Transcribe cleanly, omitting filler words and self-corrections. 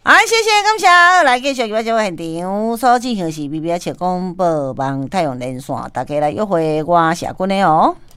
好，谢谢感谢，来继续我这个现场所进行是 BBS 广播网太阳连线，大家来约会我社群的哦。